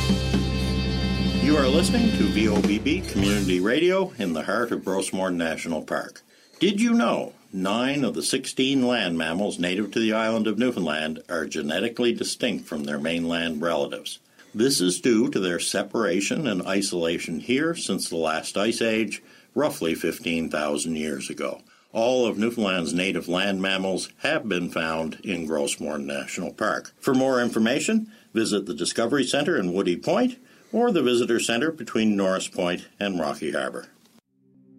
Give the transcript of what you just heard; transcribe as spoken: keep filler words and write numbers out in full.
You are listening to V O B B Community Radio in the heart of Brosmore National Park. Did you know nine of the sixteen land mammals native to the island of Newfoundland are genetically distinct from their mainland relatives? This is due to their separation and isolation here since the last ice age, roughly fifteen thousand years ago. All of Newfoundland's native land mammals have been found in Grosmore National Park. For more information, visit the Discovery Center in Woody Point or the Visitor Center between Norris Point and Rocky Harbor.